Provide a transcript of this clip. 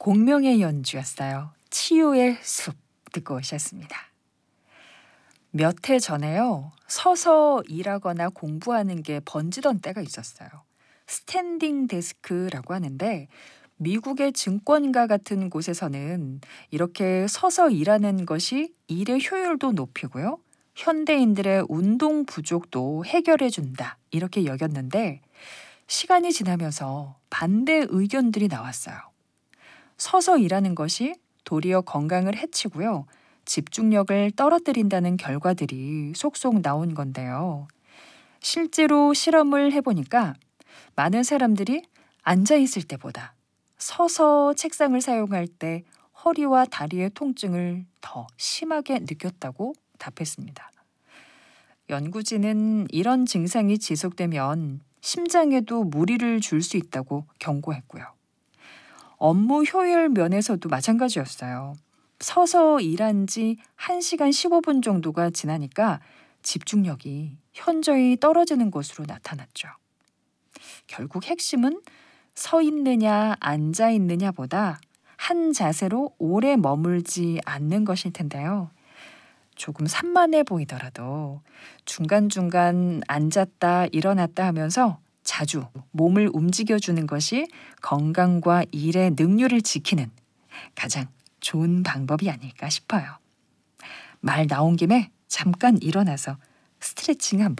공명의 연주였어요. 치유의 숲 듣고 오셨습니다. 몇 해 전에요. 서서 일하거나 공부하는 게 번지던 때가 있었어요. 스탠딩 데스크라고 하는데 미국의 증권가 같은 곳에서는 이렇게 서서 일하는 것이 일의 효율도 높이고요. 현대인들의 운동 부족도 해결해 준다. 이렇게 여겼는데 시간이 지나면서 반대 의견들이 나왔어요. 서서 일하는 것이 도리어 건강을 해치고요. 집중력을 떨어뜨린다는 결과들이 속속 나온 건데요. 실제로 실험을 해보니까 많은 사람들이 앉아있을 때보다 서서 책상을 사용할 때 허리와 다리의 통증을 더 심하게 느꼈다고 답했습니다. 연구진은 이런 증상이 지속되면 심장에도 무리를 줄 수 있다고 경고했고요. 업무 효율 면에서도 마찬가지였어요. 서서 일한 지 1시간 15분 정도가 지나니까 집중력이 현저히 떨어지는 것으로 나타났죠. 결국 핵심은 서 있느냐 앉아 있느냐보다 한 자세로 오래 머물지 않는 것일 텐데요. 조금 산만해 보이더라도 중간중간 앉았다 일어났다 하면서 자주 몸을 움직여주는 것이 건강과 일의 능률을 지키는 가장 좋은 방법이 아닐까 싶어요. 말 나온 김에 잠깐 일어나서 스트레칭 한번